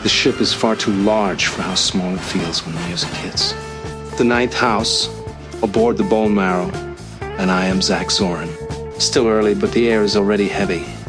The ship is far too large for how small it feels when the music hits. The ninth house, aboard the Bone Marrow, and I am Zach Zorin. Still early, but the air is already heavy.